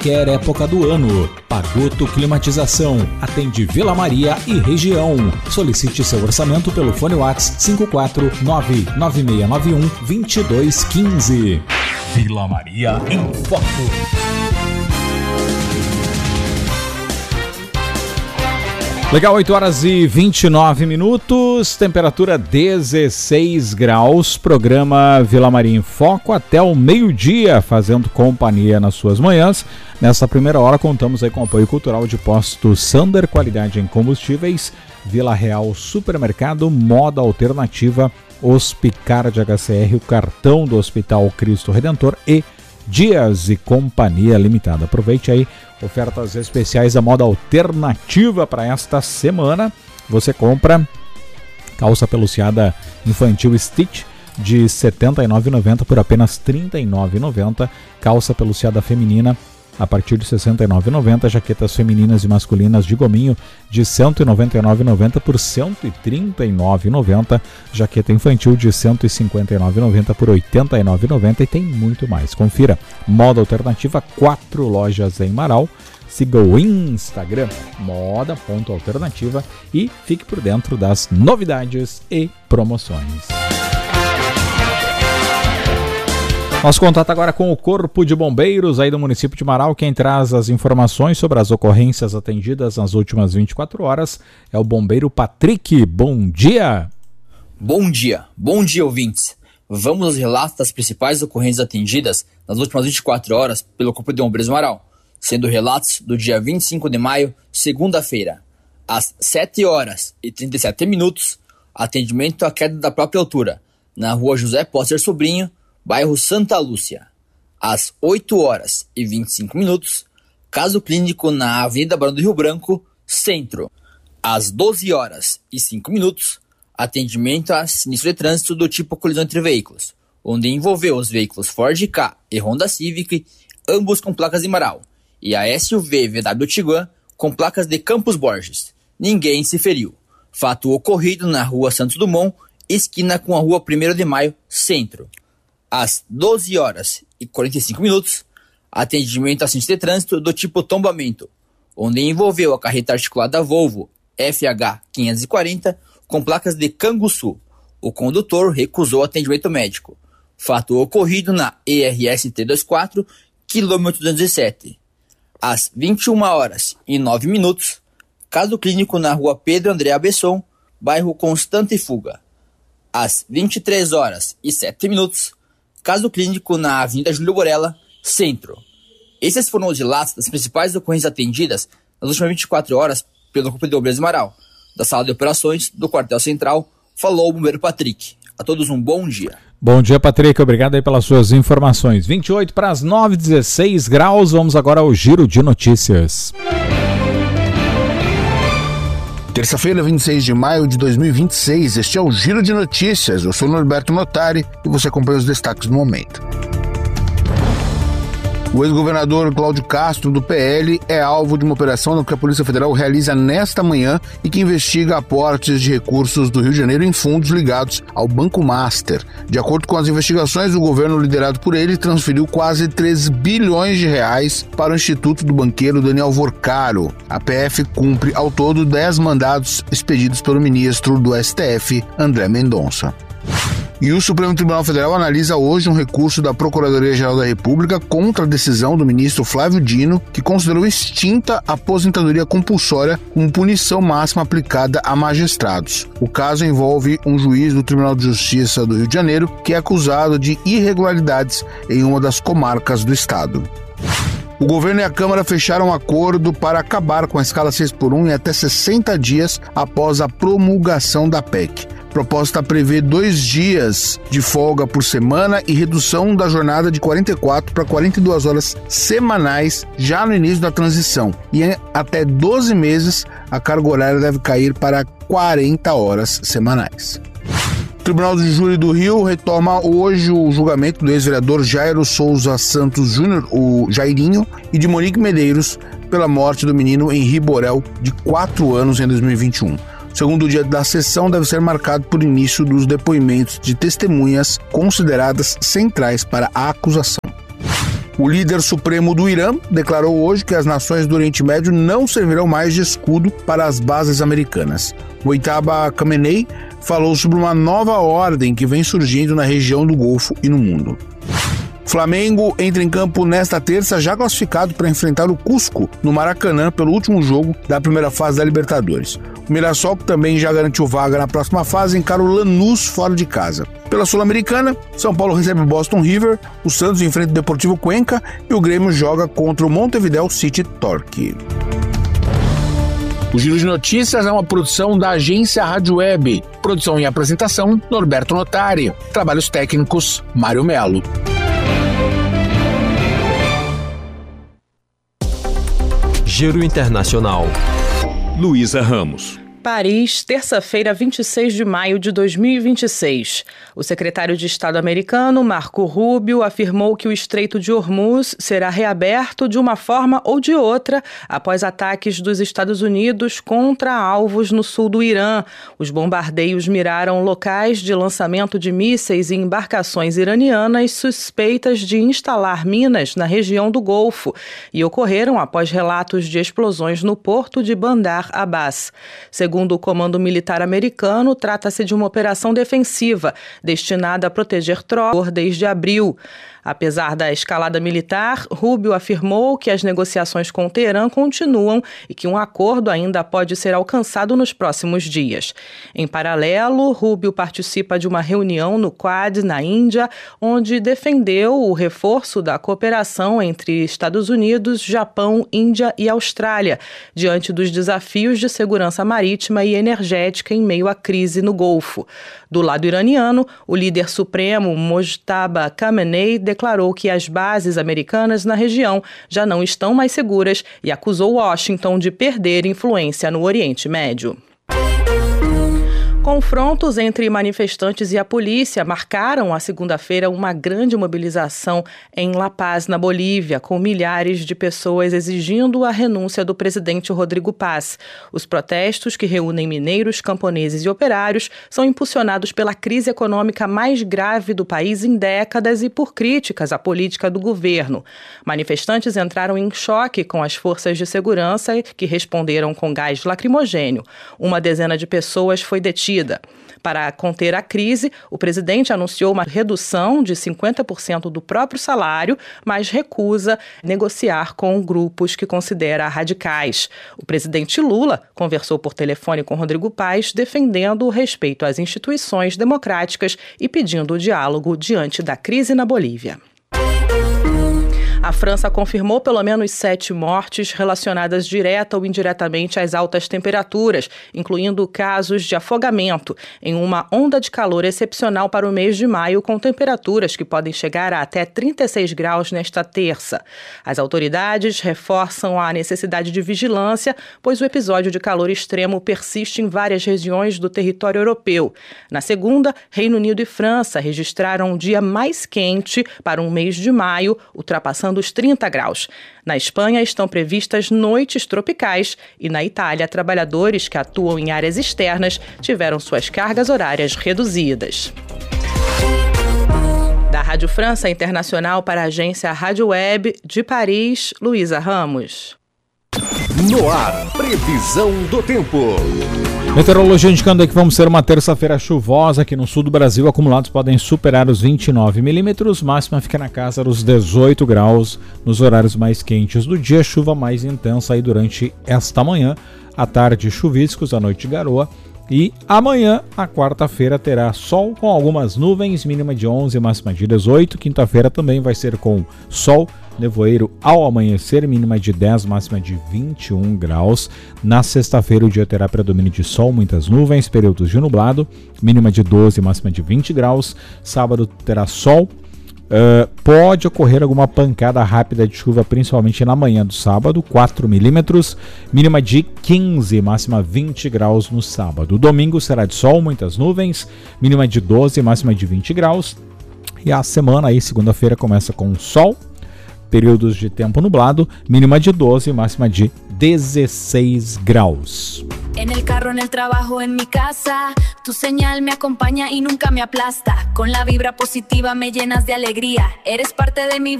qualquer época do ano. Pagoto Climatização, atende Vila Maria e região. Solicite seu orçamento pelo fone WhatsApp 54996912215. Vila Maria em Foco. Legal, 8 horas e 29 minutos, temperatura 16 graus, programa Vila Maria em Foco até o meio-dia, fazendo companhia nas suas manhãs. Nessa primeira hora contamos aí com o apoio cultural de Posto Sander, qualidade em combustíveis, Vila Real Supermercado, Moda Alternativa, Hospicar de HCR, o cartão do Hospital Cristo Redentor e Dias e Companhia Limitada. Aproveite aí ofertas especiais da Moda Alternativa para esta semana. Você compra calça peluciada infantil Stitch de R$ 79,90 por apenas R$ 39,90. Calça peluciada feminina a partir de R$ 69,90. Jaquetas femininas e masculinas de gominho de R$ 199,90 por R$ 139,90. Jaqueta infantil de R$ 159,90 por R$ 89,90 e tem muito mais. Confira Moda Alternativa, 4 lojas em Marau. Siga o Instagram moda.alternativa e fique por dentro das novidades e promoções. Nosso contato agora com o Corpo de Bombeiros aí do município de Marau. Quem traz as informações sobre as ocorrências atendidas nas últimas 24 horas é o bombeiro Patrick. Bom dia! Bom dia ouvintes. Vamos aos relatos das principais ocorrências atendidas nas últimas 24 horas pelo Corpo de Bombeiros Marau, sendo relatos do dia 25 de maio, segunda-feira. Às 7 horas e 37 minutos, atendimento à queda da própria altura, na rua José Póster Sobrinho, bairro Santa Lúcia. Às 8 horas e 25 minutos, caso clínico na Avenida Barão do Rio Branco, centro. Às 12 horas e 5 minutos, atendimento a sinistro de trânsito do tipo colisão entre veículos, onde envolveu os veículos Ford Ka e Honda Civic, ambos com placas de Marau, e a SUV VW Tiguan com placas de Campos Borges. Ninguém se feriu. Fato ocorrido na rua Santos Dumont, esquina com a rua 1º de Maio, centro. Às 12 horas e 45 minutos, atendimento a sinistro de trânsito do tipo tombamento, onde envolveu a carreta articulada Volvo FH 540 com placas de Canguçu. O condutor recusou atendimento médico. Fato ocorrido na ERS 324, quilômetro 207. Às 21 horas e 9 minutos, caso clínico na rua Pedro André Abesson, bairro Constante Fuga. Às 23 horas e 7 minutos, caso clínico na Avenida Júlio Borella, centro. Esses foram os relatos das principais ocorrências atendidas nas últimas 24 horas pelo Corpo de Bombeiros Marau. Da sala de operações do quartel central, falou o bombeiro Patrick. A todos um bom dia. Bom dia, Patrick. Obrigado aí pelas suas informações. 28 para as 9, 16 graus. Vamos agora ao Giro de Notícias. Terça-feira, 26 de maio de 2026, este é o Giro de Notícias. Eu sou o Norberto Notari e você acompanha os destaques do momento. O ex-governador Cláudio Castro, do PL, é alvo de uma operação que a Polícia Federal realiza nesta manhã e que investiga aportes de recursos do Rio de Janeiro em fundos ligados ao Banco Master. De acordo com as investigações, o governo liderado por ele transferiu quase 3 bilhões de reais para o Instituto do banqueiro Daniel Vorcaro. A PF cumpre ao todo 10 mandados expedidos pelo ministro do STF, André Mendonça. E o Supremo Tribunal Federal analisa hoje um recurso da Procuradoria-Geral da República contra a decisão do ministro Flávio Dino, que considerou extinta a aposentadoria compulsória como punição máxima aplicada a magistrados. O caso envolve um juiz do Tribunal de Justiça do Rio de Janeiro que é acusado de irregularidades em uma das comarcas do estado. O governo e a Câmara fecharam um acordo para acabar com a escala 6x1 em até 60 dias após a promulgação da PEC. A proposta prevê 2 dias de folga por semana e redução da jornada de 44 para 42 horas semanais já no início da transição. E em até 12 meses, a carga horária deve cair para 40 horas semanais. O Tribunal de Júri do Rio retoma hoje o julgamento do ex-vereador Jairo Souza Santos Júnior, o Jairinho, e de Monique Medeiros pela morte do menino Henri Borel, de 4 anos, em 2021. O segundo dia da sessão deve ser marcado por início dos depoimentos de testemunhas consideradas centrais para a acusação. O líder supremo do Irã declarou hoje que as nações do Oriente Médio não servirão mais de escudo para as bases americanas. Mojtaba Khamenei falou sobre uma nova ordem que vem surgindo na região do Golfo e no mundo. Flamengo entra em campo nesta terça, já classificado para enfrentar o Cusco no Maracanã pelo último jogo da primeira fase da Libertadores. O Mirassol, que também já garantiu vaga na próxima fase, encara o Lanús fora de casa. Pela Sul-Americana, São Paulo recebe o Boston River, o Santos enfrenta o Deportivo Cuenca e o Grêmio joga contra o Montevideo City Torque. O Giro de Notícias é uma produção da agência Rádio Web. Produção e apresentação, Norberto Notari. Trabalhos técnicos, Mário Melo. Giro Internacional. Luísa Ramos. Paris, terça-feira, 26 de maio de 2026. O secretário de Estado americano, Marco Rubio, afirmou que o Estreito de Hormuz será reaberto de uma forma ou de outra após ataques dos Estados Unidos contra alvos no sul do Irã. Os bombardeios miraram locais de lançamento de mísseis e embarcações iranianas suspeitas de instalar minas na região do Golfo e ocorreram após relatos de explosões no porto de Bandar Abbas. Segundo o Comando Militar americano, trata-se de uma operação defensiva, destinada a proteger tropas desde abril. Apesar da escalada militar, Rubio afirmou que as negociações com Teherã continuam e que um acordo ainda pode ser alcançado nos próximos dias. Em paralelo, Rubio participa de uma reunião no Quad, na Índia, onde defendeu o reforço da cooperação entre Estados Unidos, Japão, Índia e Austrália, diante dos desafios de segurança marítima e energética em meio à crise no Golfo. Do lado iraniano, o líder supremo, Mojtaba Khamenei, declarou que as bases americanas na região já não estão mais seguras e acusou Washington de perder influência no Oriente Médio. Confrontos entre manifestantes e a polícia marcaram a segunda-feira uma grande mobilização em La Paz, na Bolívia, com milhares de pessoas exigindo a renúncia do presidente Rodrigo Paz. Os protestos, que reúnem mineiros, camponeses e operários, são impulsionados pela crise econômica mais grave do país em décadas e por críticas à política do governo. Manifestantes entraram em choque com as forças de segurança, que responderam com gás lacrimogênio. Uma dezena de pessoas foi detida. Para conter a crise, o presidente anunciou uma redução de 50% do próprio salário, mas recusa negociar com grupos que considera radicais. O presidente Lula conversou por telefone com Rodrigo Paz, defendendo o respeito às instituições democráticas e pedindo o diálogo diante da crise na Bolívia. A França confirmou pelo menos 7 mortes relacionadas direta ou indiretamente às altas temperaturas, incluindo casos de afogamento, em uma onda de calor excepcional para o mês de maio, com temperaturas que podem chegar a até 36 graus nesta terça. As autoridades reforçam a necessidade de vigilância, pois o episódio de calor extremo persiste em várias regiões do território europeu. Na segunda, Reino Unido e França registraram um dia mais quente para um mês de maio, ultrapassando os 30 graus. Na Espanha estão previstas noites tropicais e na Itália, trabalhadores que atuam em áreas externas tiveram suas cargas horárias reduzidas. Da Rádio França Internacional para a agência Rádio Web de Paris, Luísa Ramos. No ar, previsão do tempo. Meteorologia indicando que vamos ter uma terça-feira chuvosa aqui no sul do Brasil. Acumulados podem superar os 29 milímetros. Máxima fica na casa dos 18 graus nos horários mais quentes do dia. Chuva mais intensa aí durante esta manhã. À tarde, chuviscos, à noite, garoa. E amanhã, a quarta-feira, terá sol com algumas nuvens, mínima de 11, máxima de 18. Quinta-feira também vai ser com sol, nevoeiro ao amanhecer, mínima de 10, máxima de 21 graus. Na sexta-feira, o dia terá predomínio de sol, muitas nuvens, períodos de nublado, mínima de 12, máxima de 20 graus. Sábado terá sol. Pode ocorrer alguma pancada rápida de chuva, principalmente na manhã do sábado, 4 milímetros, mínima de 15, máxima 20 graus no sábado. Domingo será de sol, muitas nuvens, mínima de 12, máxima de 20 graus. E a semana aí, segunda-feira, começa com sol, períodos de tempo nublado, mínima de 12, máxima de 16 graus. En el carro, en el trabajo, en mi casa, tu señal me acompaña y nunca me aplasta. Con la vibra positiva me llenas de alegría. Eres parte de mi vida.